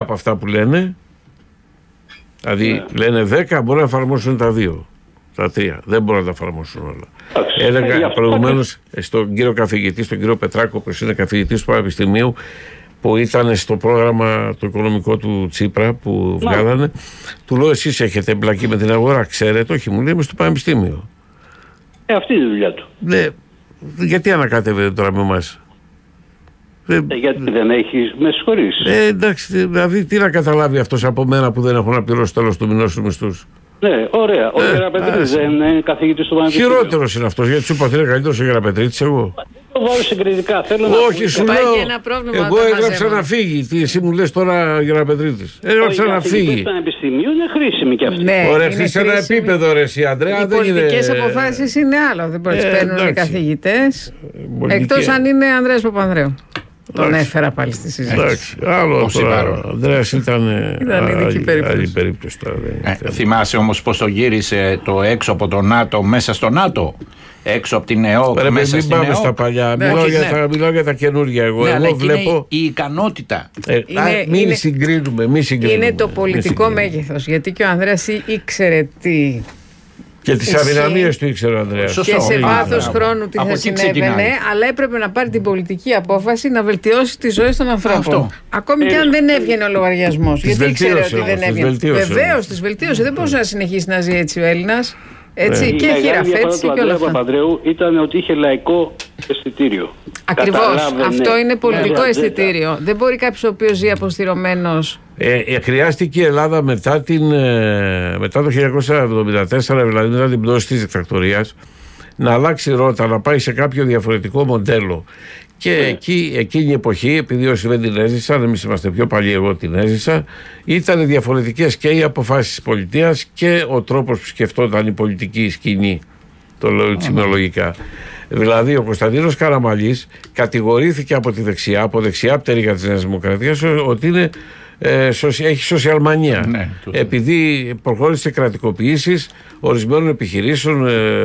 από αυτά που λένε, δηλαδή λένε 10, μπορούν να εφαρμόσουν τα 2, τα 3. Δεν μπορούν να τα εφαρμόσουν όλα. Έλεγα προηγουμένως στον κύριο καθηγητή, στον κύριο Πετράκο, που είναι καθηγητής του Πανεπιστημίου, που ήταν στο πρόγραμμα το οικονομικό του Τσίπρα που βγάλανε, του λέω: εσείς έχετε εμπλακεί με την αγορά, ξέρετε? Όχι, μου λέει, είμαι στο Πανεπιστήμιο. Αυτή είναι η δουλειά του. Ναι, γιατί ανακάτευε τώρα με εμάς? Γιατί δεν έχει, με συγχωρείς. Εντάξει, δηλαδή τι να καταλάβει αυτός από μένα που δεν έχω να πληρώσω τέλος του μηνός τους μισθούς? Ναι, ωραία. Ο Γεραπετρίτης δεν είναι καθηγητής του Πανεπιστημίου? Χειρότερος είναι αυτός, γιατί σου είπα ότι είναι καλύτερος ο Γεραπετρίτης εγώ. Το βάλω συγκριτικά. Όχι, σου λέω. Εγώ έγραψα να φύγει. Τι εσύ μου λες τώρα, Γεραπετρίτης? Έγραψα να φύγει. Η Πανεπιστημίου είναι χρήσιμη κι αυτή. Ναι, ωραία, σε ένα επίπεδο, ρε εσύ, Ανδρέα. Οι πολιτικές αποφάσεις είναι άλλο. Δεν μπορεί να παίρνουν οι καθηγητές. Εκτός αν είναι Ανδρέας Παπανδρέου. Τον έφερα πάλι στη συζήτηση. Εντάξει, άλλο τώρα. Ο Ανδρέας ήταν άλλη περίπτωση. Θυμάσαι όμως πως το γύρισε το έξω από το ΝΑΤΟ μέσα στο ΝΑΤΟ? Έξω από την ΕΟΚ, μέσα στην ΕΟΚ. Πάμε στα παλιά. Μιλάω για τα καινούργια. Εγώ βλέπω η ικανότητα. Μην συγκρίνουμε. Είναι το πολιτικό μέγεθος. Γιατί και ο Ανδρέας ήξερε τι. Και τις αδυναμίες του ήξερε ο Ανδρέας. Και σε βάθος χρόνου τι θα συνέβαινε, αλλά έπρεπε να πάρει την πολιτική απόφαση να βελτιώσει τη ζωή των ανθρώπων. Ακόμη και αν δεν έβγαινε ο λογαριασμός. Γιατί ήξερε ότι δεν έβγαινε. Βεβαίως, τις βελτίωσε. Δεν μπορούσε να συνεχίσει να ζει έτσι ο Έλληνας. Έτσι, και χειραφέτηση και όλα αυτά. Ο Παπανδρέου ήταν ότι είχε λαϊκό αισθητήριο. Ακριβώς. Αυτό είναι πολιτικό αισθητήριο. Δεν μπορεί κάποιος ο οποίος ζει αποστηρωμένος. Χρειάστηκε η Ελλάδα μετά το 1974, δηλαδή μετά την πτώση της δικτατορίας, να αλλάξει ρότα, να πάει σε κάποιο διαφορετικό μοντέλο. Και εκείνη η εποχή, επειδή όσοι δεν την έζησαν, εμείς είμαστε πιο παλιοί, εγώ την έζησα, ήταν διαφορετικές και οι αποφάσεις της πολιτείας και ο τρόπος που σκεφτόταν η πολιτική σκηνή. Το λέω σημειολογικά. Δηλαδή, ο Κωνσταντίνος Καραμανλής κατηγορήθηκε από τη δεξιά, από δεξιά πτέρυγα της Νέας Δημοκρατίας, ότι είναι, έχει σοσιαλμανία. Ναι, επειδή προχώρησε σε κρατικοποιήσεις ορισμένων επιχειρήσεων,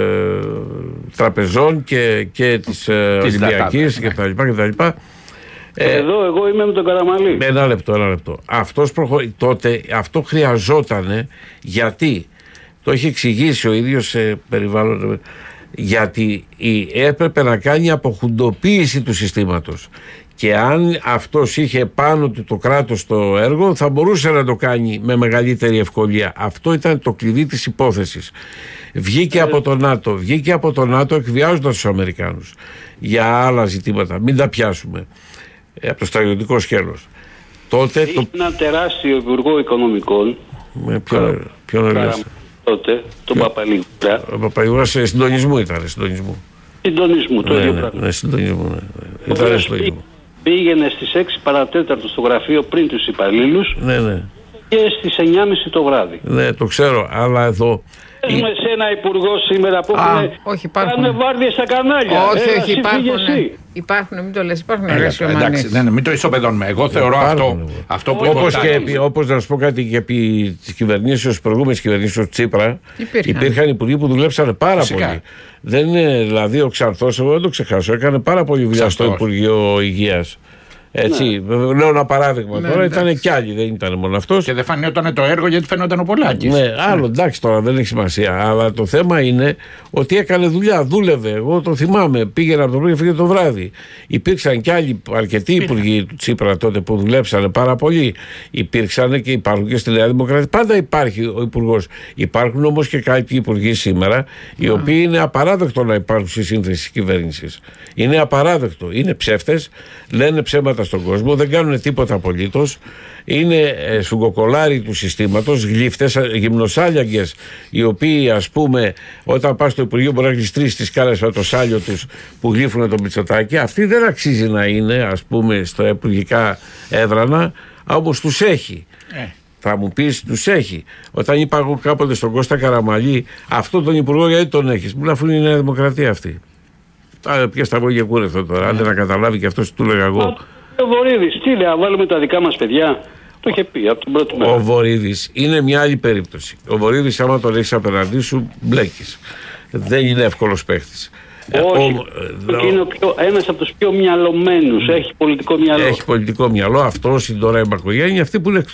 τραπεζών και της Ολυμπιακής κτλ. Εδώ εγώ είμαι με τον Καραμανλή. Ένα λεπτό. Τότε αυτό χρειαζότανε, γιατί το έχει εξηγήσει ο ίδιος σε περιβάλλον, γιατί έπρεπε να κάνει αποχουντοποίηση του συστήματος. Και αν αυτός είχε πάνω του το κράτος το έργο, θα μπορούσε να το κάνει με μεγαλύτερη ευκολία. Αυτό ήταν το κλειδί της υπόθεσης. Βγήκε από το ΝΑΤΟ εκβιάζοντας τους Αμερικάνους για άλλα ζητήματα. Μην τα πιάσουμε. Από το στρατιωτικό σκέλος. Τότε είχε ένα τεράστιο υπουργό οικονομικών. Ποιον έλεγες? Τότε, τον Παπαλίγουρα. Ο Παπαλίγουρας συντονισμού ήταν. Συντονισμού, το ίδιο πράγμα. Συντονισμού. Πήγαινε στις 6 παρατέταρτο στο γραφείο πριν τους υπαλλήλους. Ναι. Και στις 9.30 το βράδυ. Ναι, το ξέρω, αλλά εδώ. Έχουμε σε ένα υπουργό σήμερα που κάνε βάρδιες στα κανάλια. Όχι, υπάρχουν, μην το λες, υπάρχουν εργασιομανείς. Εντάξει, μην το ισοπεδώνουμε. Εγώ θεωρώ αυτό που όπως να σου πω κάτι, και επί της κυβερνήσεως, προηγούμενης κυβερνήσεως Τσίπρα, υπήρχαν υπουργοί που δουλέψανε πάρα πολύ. Δεν είναι, δηλαδή ο Ξανθός, εγώ δεν το ξεχάσω, έκανε πάρα πολύ δουλειά στο Υπουργείο Υγείας. Έτσι, λέω ένα παράδειγμα. Τώρα ήταν κι άλλοι, δεν ήταν μόνο αυτός. Και δεν φανόταν το έργο γιατί φαινόταν ο Πολάκης. Ναι, άλλο, εντάξει, τώρα δεν έχει σημασία. Αλλά το θέμα είναι ότι έκανε δουλειά, δούλευε. Εγώ το θυμάμαι. Πήγαινε από το πρωί και φύγε το βράδυ. Υπήρξαν κι άλλοι αρκετοί υπουργοί του Τσίπρα τότε που δουλέψανε πάρα πολύ. Υπήρξαν και υπάρχουν και στη Νέα Δημοκρατία. Πάντα υπάρχει ο υπουργός. Υπάρχουν όμως και κάποιοι υπουργοί σήμερα, οι οποίοι είναι απαράδεκτο να υπάρχουν στη σύνθεση της κυβέρνησης. Είναι απαράδεκτο. Είναι ψεύτες, λένε ψέματα στον κόσμο, δεν κάνουν τίποτα απολύτως, είναι σφουγγοκολάροι του συστήματος, γλύφτες, γυμνοσάλιαγκες, οι οποίοι, ας πούμε, όταν πας στο Υπουργείο μπορεί να γλιστρήσεις τις κάρες με το σάλιο τους που γλύφουν το Μητσοτάκη. Αυτοί δεν αξίζει να είναι, ας πούμε, στα υπουργικά έδρανα, όμως τους έχει. Θα μου πεις, τους έχει. Όταν είπα εγώ κάποτε στον Κώστα Καραμανλή, αυτό τον υπουργό γιατί τον έχεις? Μου λέει, αφού είναι η Νέα Δημοκρατία αυτή. Ποια στα βόγια κούρευτο τώρα, αν δεν να καταλάβει και αυτός του έλεγα εγώ. Ο Βορίδης, τι λέει, να βάλουμε τα δικά μας παιδιά? Το είχε πει από την πρώτη μέρα. Ο Βορίδης είναι μια άλλη περίπτωση. Ο Βορίδης, άμα τον έχεις απέναντί σου, μπλέκεις. Δεν είναι εύκολος παίχτης. Όχι, είναι ένας από τους πιο μυαλωμένους. Έχει πολιτικό μυαλό. Έχει πολιτικό μυαλό. Αυτός, η Ντόρα η Μπακογιάννη, αυτοί που είναι